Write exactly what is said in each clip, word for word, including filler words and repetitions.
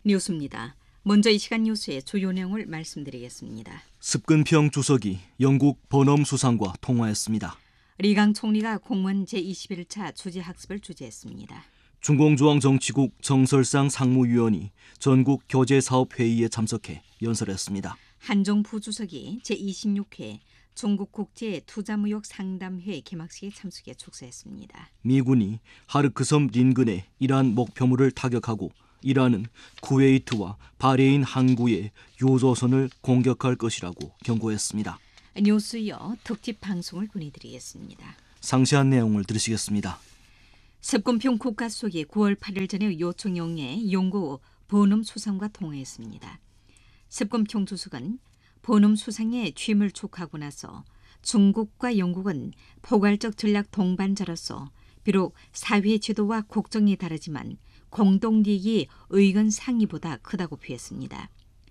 뉴스입니다. 먼저 이 시간 뉴스의 주요 내용을 말씀드리겠습니다. 습근평 주석이 영국 버넘 수상과 통화했습니다. 리강 총리가 공무원 제이십일 차 주재학습을 주재했습니다. 중공조항정치국 정설상 상무위원이 전국 교제사업회의에 참석해 연설했습니다. 한종 부주석이 제이십육 회 중국국제투자무역상담회 개막식에 참석해 축사했습니다. 미군이 하르크섬 린근의 이란 목표물을 타격하고 이란은 쿠웨이트와 바레인 항구의 요조선을 공격할 것이라고 경고했습니다. 뉴스 이어 특집 방송을 보내드리겠습니다. 상세한 내용을 들으시겠습니다. 습근평 국가수석이 구월 팔일 전에 요청영에 영국 버넘 수상과 통화했습니다. 습근평 주석은 버넘 수상의 취임을 축하하고 나서 중국과 영국은 포괄적 전략 동반자로서 비록 사회 지도와 국정이 다르지만 공동利益의견 상이보다 크다고 표했습니다.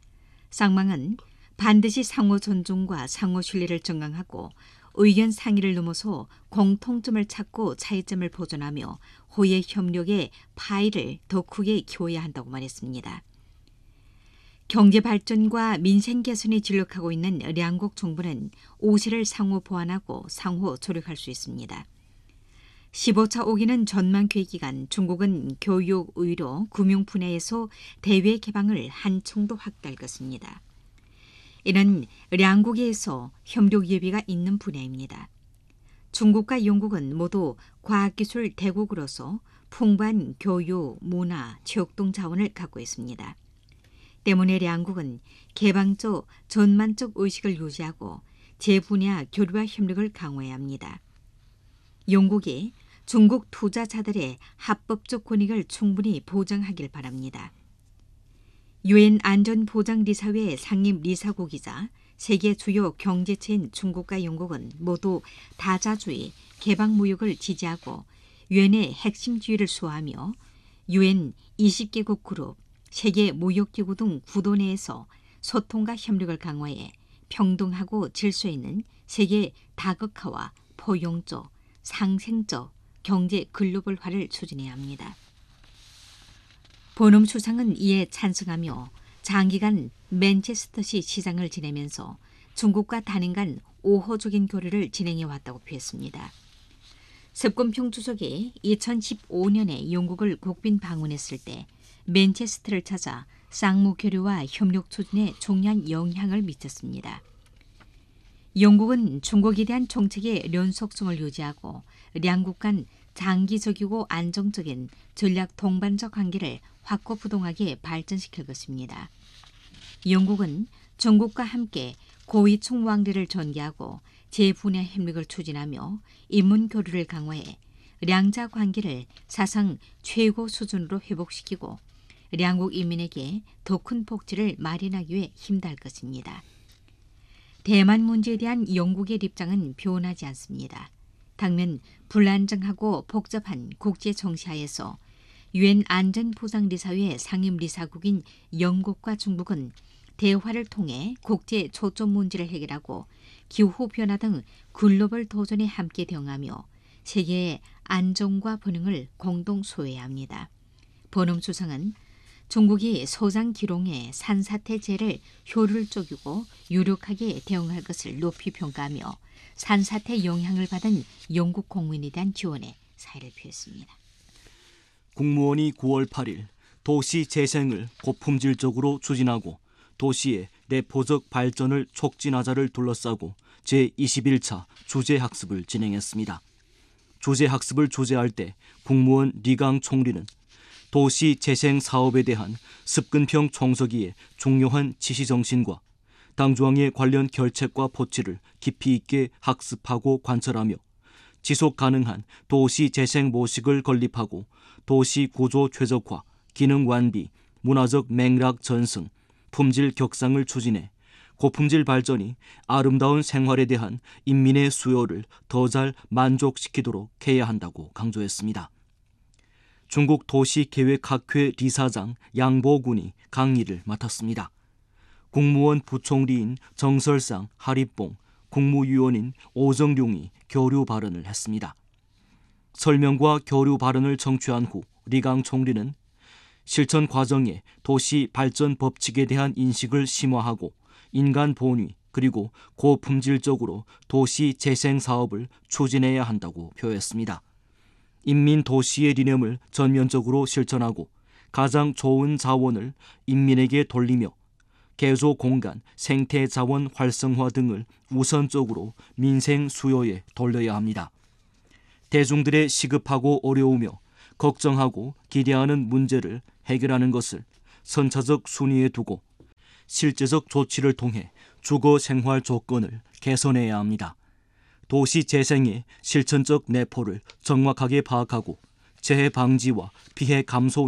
쌍방은 반드시 상호 존중과 상호 신뢰를 증강하고 의견 상의를 넘어서 공통점을 찾고 차이점을 보존하며 호의 협력의 파이를 더 크게 키워야 한다고 말했습니다. 경제 발전과 민생 개선에 진력하고 있는 양국 정부는 오세를 상호 보완하고 상호 조력할 수 있습니다. 십오 차 오 기는 전망회의 기간 중국은 교육, 의료, 금융 분야에서 대외 개방을 한층 더 확대할 것입니다. 이는 양국에서 협력 예비가 있는 분야입니다. 중국과 영국은 모두 과학기술 대국으로서 풍부한 교육, 문화, 체육 등 자원을 갖고 있습니다. 때문에 양국은 개방적, 전만적 의식을 유지하고 제분야 교류와 협력을 강화해야 합니다. 영국이 중국 투자자들의 합법적 권익을 충분히 보장하길 바랍니다. 유엔 안전보장리사회 상임 리사국이자 세계 주요 경제체인 중국과 영국은 모두 다자주의, 개방무역을 지지하고 유엔의 핵심 지위를 수호하며 유엔 이십 개국 그룹, 세계무역기구 등 구도 내에서 소통과 협력을 강화해 평등하고 질서 있는 세계 다극화와 포용적, 상생적 경제 글로벌화를 추진해야 합니다. 버넘 수상은 이에 찬성하며 장기간 맨체스터시 시장을 지내면서 중국과 단행간 우호적인 교류를 진행해 왔다고 표했습니다. 습근평 주석이 이천십오 년에 영국을 국빈 방문했을 때 맨체스터를 찾아 쌍무 교류와 협력 추진에 중요한 영향을 미쳤습니다. 영국은 중국에 대한 정책의 연속성을 유지하고 양국 간 장기적이고 안정적인 전략 동반적 관계를 확고부동하게 발전시킬 것입니다. 영국은 중국과 함께 고위층 왕래를 전개하고 제분야 협력을 추진하며 인문 교류를 강화해 양자 관계를 사상 최고 수준으로 회복시키고 양국 인민에게 더 큰 복지를 마련하기 위해 힘다할 것입니다. 대만 문제에 대한 영국의 입장은 변하지 않습니다. 당면 불안정하고 복잡한 국제 정세하에서 유엔 안전보장리사회 상임리사국인 영국과 중국은 대화를 통해 국제 초점 문제를 해결하고 기후변화 등 글로벌 도전에 함께 대응하며 세계의 안정과 번영을 공동 소유해야 합니다. 버넘 수상은 중국이 소장 기롱의 산사태제를 효율적이고 유력하게 대응할 것을 높이 평가하며 산사태 영향을 받은 영국 공무원에 대한 지원에 사의를 표했습니다. 국무원이 구월 팔일 도시 재생을 고품질적으로 추진하고 도시의 내포적 발전을 촉진하자를 둘러싸고 제이십일 차 주재학습을 진행했습니다. 주재학습을 주재할 때 국무원 리강 총리는 도시 재생 사업에 대한 습근평 총서기의 중요한 지시정신과 당중앙의 관련 결책과 포치를 깊이 있게 학습하고 관철하며 지속 가능한 도시 재생 모식을 건립하고 도시 구조 최적화, 기능 완비, 문화적 맥락 전승, 품질 격상을 추진해 고품질 발전이 아름다운 생활에 대한 인민의 수요를 더 잘 만족시키도록 해야 한다고 강조했습니다. 중국 도시계획학회 리사장 양보군이 강의를 맡았습니다. 국무원 부총리인 정설상 하리뽕, 국무위원인 오정룡이 교류 발언을 했습니다. 설명과 교류 발언을 청취한 후 리강 총리는 실천 과정에 도시 발전 법칙에 대한 인식을 심화하고 인간 본위 그리고 고품질적으로 도시 재생 사업을 추진해야 한다고 표했습니다. 인민 도시의理念을 전면적으로 실천하고 가장 좋은 자원을 인민에게 돌리며 개조 공간, 생태 자원 활성화 등을 우선적으로 민생 수요에 돌려야 합니다. 대중들의 시급하고 어려우며 걱정하고 기대하는 문제를 해결하는 것을 선차적 순위에 두고 실제적 조치를 통해 주거 생활 조건을 개선해야 합니다. 도시 재생의 실천적 내포를 정확하게 파악하고 재해 방지와 피해 감소